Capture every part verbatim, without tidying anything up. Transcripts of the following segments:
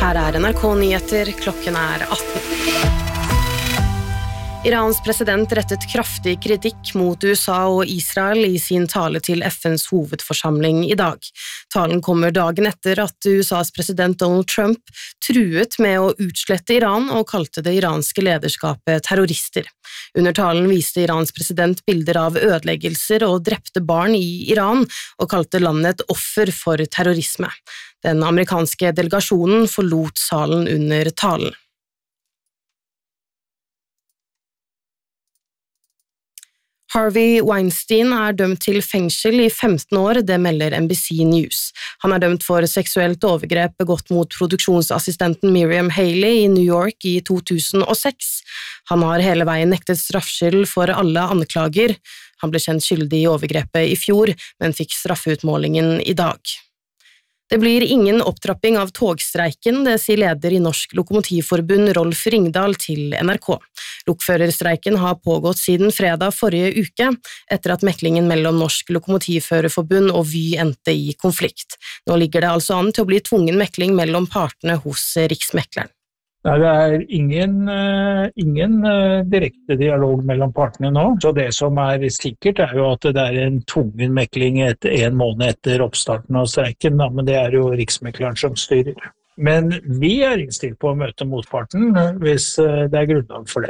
Her er N R K Nyheter, klokken er atten. Irans president rettet kraftig kritikk mot U S A og Israel i sin tale til F N's hovedforsamling i dag. Talen kommer dagen etter at U S A's president Donald Trump truet med å utslette Iran og kalte det iranske lederskapet terrorister. Under talen viste Irans president bilder av ødeleggelser og drepte barn i Iran og kalte landet et offer for terrorisme. Den amerikanske delegasjonen forlot salen under talen. Harvey Weinstein er dømt til fengsel i femten år, det melder N B C News. Han er dømt for seksuelt overgrep begått mot produksjonsassistenten Miriam Haley i New York i to tusen og seks. Han har hele veien nektet straffskyld for alle anklager. Han ble kjent skyldig i overgrepet i fjor, men fikk straffeutmålingen i dag. Det blir ingen opptrapping av togstreiken, det sier leder i Norsk Lokomotivforbund Rolf Ringdal til N R K. Lokførerstreiken har pågått siden fredag forrige uke, etter at meklingen mellom Norsk Lokomotivførerforbund og Vy endte i konflikt. Nå ligger det altså an til å bli tvungen mekling mellom partene hos Riksmekleren. Nei, det er ingen, uh, ingen uh, direkte dialog mellom partene nå, så det som er sikkert er jo at det er en tvungen mekling et, en måned etter oppstarten av streiken, da, men det er jo Riksmekleren som styrer. Men vi er innstilt på å møte motparten uh, hvis uh, det er grunnlag for det.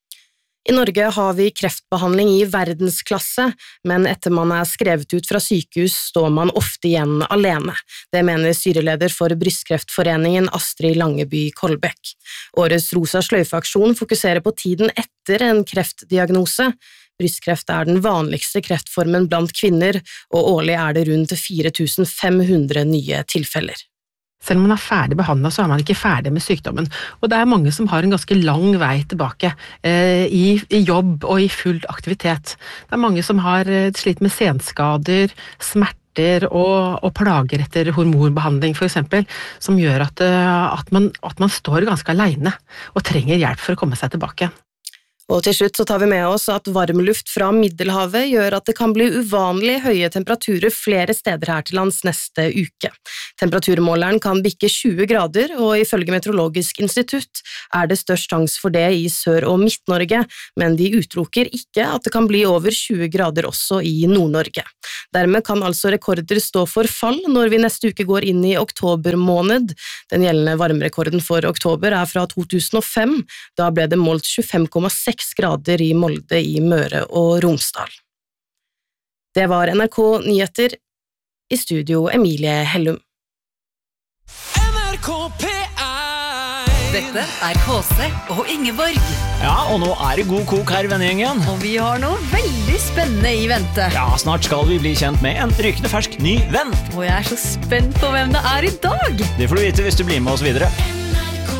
I Norge har vi kreftbehandling i verdensklasse, men etter man er skrevet ut fra sykehus står man ofte igjen alene. Det mener styreleder for Brystkreftforeningen Astrid Langeby Kolbekk. Årets Rosa sløyfe-aksjon fokuserer på tiden etter en kreftdiagnose. Brystkreft er den vanligste kreftformen blant kvinner, og årlig er det rundt fire tusen fem hundre nye tilfeller. Selv om man er ferdig behandlet, så er man ikke ferdig med sykdommen. Og det er mange som har en ganske lang vei tilbake eh, i, i jobb og i full aktivitet. Det er mange som har slitt med senskader, smerter og, og plager etter hormonbehandling for eksempel, som gjør at, at, man, at man står ganske alene og trenger hjelp for å komme seg tilbake. Og til slutt så tar vi med oss at varmluft fra Middelhavet gjør at det kan bli uvanlig høye temperaturer flere steder her til lands neste uke. Temperaturmåleren kan bikke tjue grader, og ifølge Meteorologisk institutt er det størst sjanse for det i Sør- og Midt-Norge, men de utelukker ikke at det kan bli over tjue grader også i Nord-Norge. Dermed kan altså rekorder stå for fall når vi neste uke går inn i oktober måned. Den gjeldende varmerekorden for oktober er fra to tusen og fem, da ble det målt tjuefem komma seks grader i Molde i Møre og Romsdal. Det var N R K Nyheter, i studio Emilie Hellum. N R K P ett. Dette er K C og Ingeborg. Ja, og nå er det god kok her i vennegjengen. Og vi har noe veldig spennende i vente. Ja, snart skal vi bli kjent med en rykende fersk ny venn. Og jeg er så spent på hvem det er i dag. Det får du vite hvis du blir med oss videre.